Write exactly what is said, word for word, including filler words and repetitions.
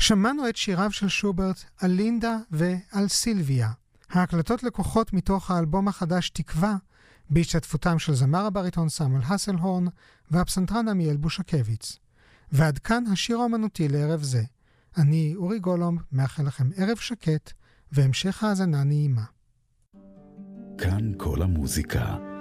שמענו את שיריו של שוברט על לינדה ועל סילביה. ההקלטות לקוחות מתוך האלבום החדש תקווה, בהשתתפותם של זמר הבריטון סמואל הסלהורן והפסנתרן עמיאל בושקביץ. ועד כאן השיר האמנותי לערב זה. אני אורי גולומב, מאחל לכם ערב שקט והמשך האזנה נעימה. כאן כל המוזיקה.